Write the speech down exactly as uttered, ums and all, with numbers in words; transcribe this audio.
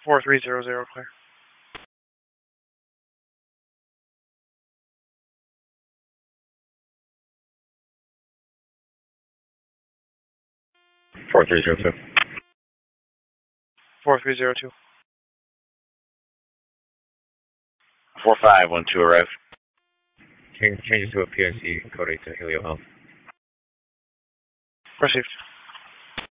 four three zero zero, clear. four three zero two. four three zero two. four five one two arrive. Change, change it to a P N C code eight to Helio Health. Received.